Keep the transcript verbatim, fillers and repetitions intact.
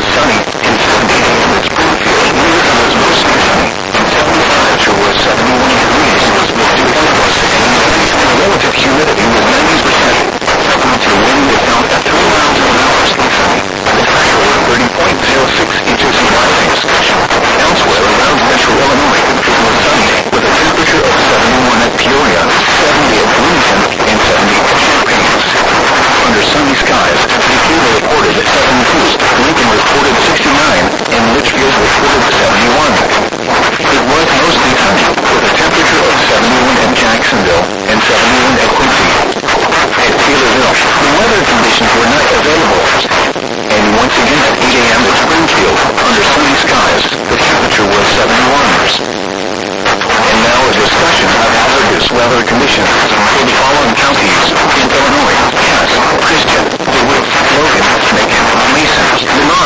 was sunny, and seventy a m at Springfield. Weirton was mostly sunny, and seventy-five. Temperature was seventy-one degrees. Elizabeth was eighty-six. The relative humidity was ninety percent. Sacramento wind was out at three miles an hour. Sunny. The pressure was thirty point zero six inches of rising. Elsewhere around central Illinois, it was sunny, with a temperature of seventy-one at Peoria, seventy at Bloomington, and seventy at Champaign. Under sunny skies, Decatur reported seventy-two, Lincoln reported sixty-nine, and Litchfield reported seventy-one. It was mostly sunny, with a temperature of seventy-one at Jacksonville, and seventy-one at Quincy. At Taylorville, the weather conditions were not available. And once again at eight a m at Springfield, under sunny skies, the temperature was seventy-one. And now a discussion of hazardous weather conditions for the following counties in Illinois: Cass, Christian, DeWitt, Logan, Macon, Mason, Menard,